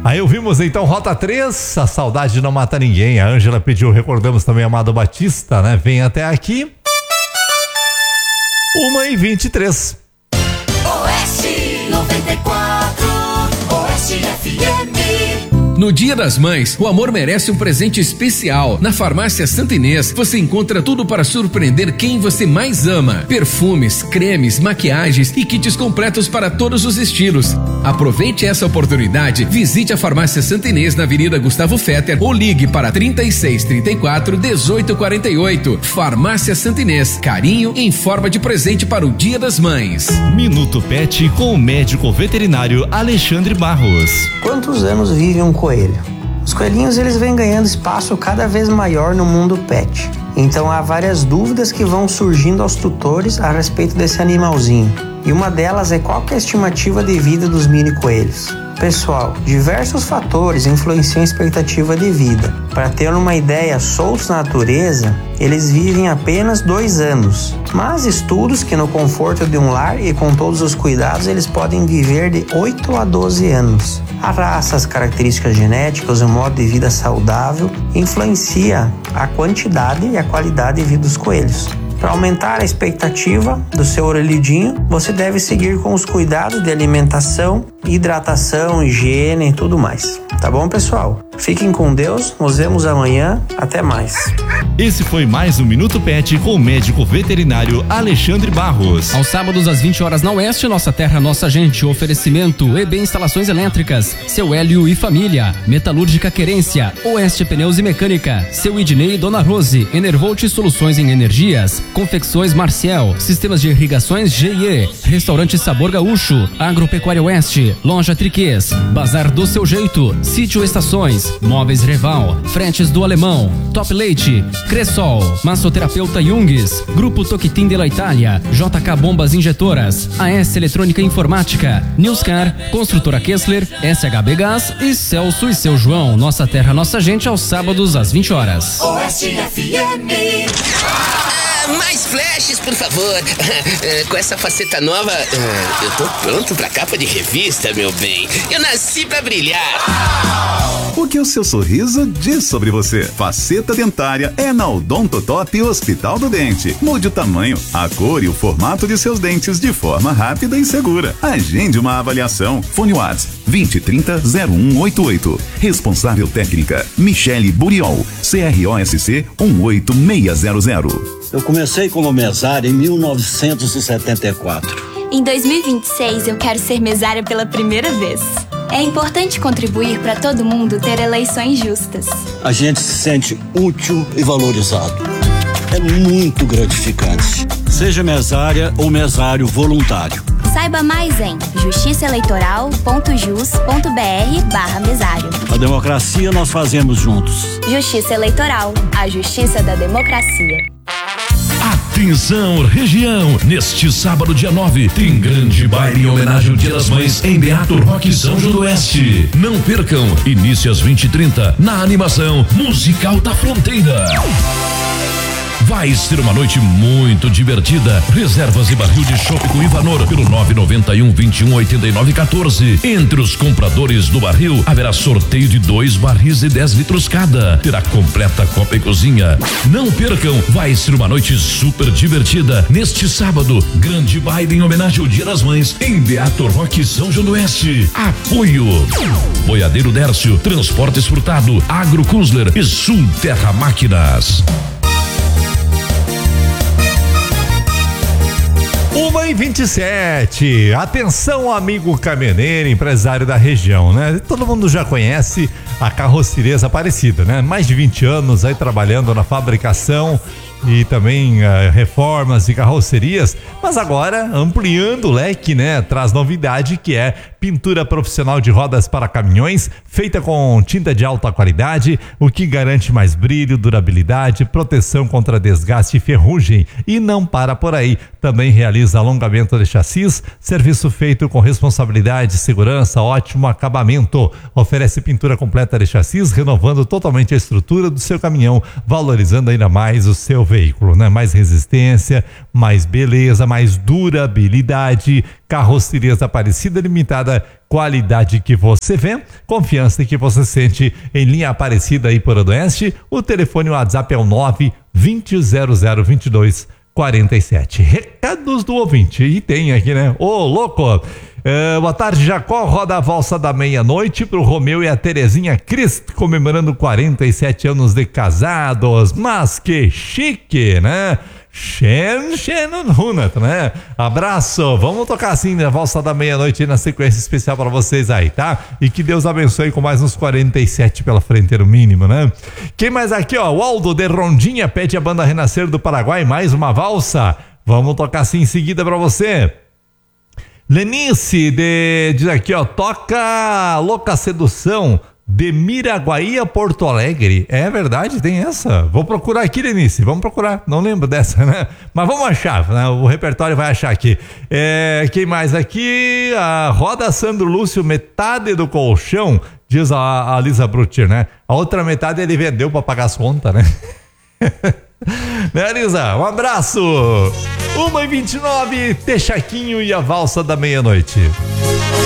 Aí ouvimos então Rota 3, A Saudade Não Mata Ninguém. A Ângela pediu, recordamos também Amado Batista, né? Vem até aqui. 1h23. Oeste 94, Oeste FM. No Dia das Mães, o amor merece um presente especial. Na Farmácia Santa Inês, você encontra tudo para surpreender quem você mais ama. Perfumes, cremes, maquiagens e kits completos para todos os estilos. Aproveite essa oportunidade, visite a Farmácia Santa Inês na Avenida Gustavo Fetter ou ligue para 3634-1848. Farmácia Santa Inês, carinho em forma de presente para o Dia das Mães. Minuto Pet com o médico veterinário Alexandre Barros. Quantos anos vive um coelho? Os coelhinhos eles vêm ganhando espaço cada vez maior no mundo pet. Então há várias dúvidas que vão surgindo aos tutores a respeito desse animalzinho. E uma delas é qual que é a estimativa de vida dos mini coelhos. Pessoal, diversos fatores influenciam a expectativa de vida. Para ter uma ideia, soltos na natureza, eles vivem apenas 2 anos. Mas estudos que no conforto de um lar e com todos os cuidados, eles podem viver de 8 a 12 anos. A raça, as características genéticas, o modo de vida saudável influencia a quantidade e a qualidade de vida dos coelhos. Para aumentar a expectativa do seu orelhudinho, você deve seguir com os cuidados de alimentação, hidratação, higiene e tudo mais. Tá bom, pessoal? Fiquem com Deus, nos vemos amanhã, até mais. Esse foi mais um Minuto Pet com o médico veterinário Alexandre Barros. Aos sábados às 20 horas na Oeste, Nossa Terra, Nossa Gente. Oferecimento EB Instalações Elétricas, Seu Hélio e Família, Metalúrgica Querência, Oeste Pneus e Mecânica, Seu Idnei e Dona Rose, Enervolt Soluções em Energias, Confecções Marcial, Sistemas de Irrigações GIE, Restaurante Sabor Gaúcho, Agropecuária Oeste, Loja Triquês, Bazar do Seu Jeito, Sítio Estações, Móveis Reval, Fretes do Alemão, Top Leite, Cressol, Massoterapeuta Jungs, Grupo Toquitim de la Itália, JK Bombas Injetoras, AS Eletrônica e Informática, Newscar, Construtora Kessler, SHB Gás e Celso e Seu João. Nossa Terra, Nossa Gente, aos sábados às 20 horas. Oeste FM. Mais flashes, por favor. Com essa faceta nova, eu tô pronto pra capa de revista, meu bem. Eu nasci pra brilhar. O que o seu sorriso diz sobre você? Faceta dentária é na Odontotop Hospital do Dente. Mude o tamanho, a cor e o formato de seus dentes de forma rápida e segura. Agende uma avaliação. Fone WhatsApp 2030-0188. Responsável técnica Michele Buriol, CROSC 18600. Eu comecei como mesária em 1974. Em 2026, eu quero ser mesária pela primeira vez. É importante contribuir para todo mundo ter eleições justas. A gente se sente útil e valorizado. É muito gratificante. Seja mesária ou mesário voluntário. Saiba mais em justiçaeleitoral.jus.br/mesário. A democracia nós fazemos juntos. Justiça Eleitoral, a justiça da democracia. Atenção, região! Neste sábado, dia 9, tem grande baile em homenagem ao Dia das Mães em Beato Roque, São João do Oeste. Não percam, início às 20h30, na animação Musical da Fronteira. Vai ser uma noite muito divertida. Reservas e barril de chopp com Ivanor pelo 991-2189-14. Entre os compradores do barril, haverá sorteio de 2 barris de 10 litros cada. Terá completa copa e cozinha. Não percam, vai ser uma noite super divertida. Neste sábado, grande baile em homenagem ao Dia das Mães em Beato Roque, São João do Oeste. Apoio Boiadeiro Dércio, Transportes Furtado, Agro Kunzler e Sul Terra Máquinas. 1h27. Atenção, amigo caminhoneiro, empresário da região, né? Todo mundo já conhece a Carrocerias Aparecida, né? Mais de 20 anos aí trabalhando na fabricação e também reformas e carrocerias, mas agora ampliando o leque, né? Traz novidade que é pintura profissional de rodas para caminhões, feita com tinta de alta qualidade, o que garante mais brilho, durabilidade, proteção contra desgaste e ferrugem. E não para por aí, também realiza alongamento de chassis, serviço feito com responsabilidade, segurança, ótimo acabamento. Oferece pintura completa de chassis, renovando totalmente a estrutura do seu caminhão, valorizando ainda mais o seu veículo, né? Mais resistência, mais beleza, mais durabilidade. Carrocerias Aparecida Limitada, qualidade que você vê, confiança que você sente em linha Aparecida e por Odoeste. O telefone, o WhatsApp é o 920002247. Recados do ouvinte. E tem aqui, né? Ô, louco! Boa tarde, Jacó. Roda a valsa da meia-noite pro Romeu e a Terezinha Cristo, comemorando 47 anos de casados. Mas que chique, né? né? Abraço, vamos tocar assim na valsa da meia-noite na sequência especial para vocês aí, tá? E que Deus abençoe com mais uns 47 pela frente, no mínimo, né? Quem mais aqui, ó? O Aldo de Rondinha pede a banda Renascer do Paraguai, mais uma valsa. Vamos tocar assim em seguida para você. Lenice diz aqui, ó, toca Louca Sedução de Miraguaí a Porto Alegre. É verdade, tem essa. Vou procurar aqui, Lenice, vamos procurar. Não lembro dessa, né? Mas vamos achar, né? O repertório vai achar aqui. Quem mais aqui? A Roda Sandro Lúcio, metade do colchão, diz a Lisa Brutir, né? A outra metade ele vendeu pra pagar as contas, né? Né, Lisa? Um abraço. 1h29, Texaquinho e a valsa da meia-noite.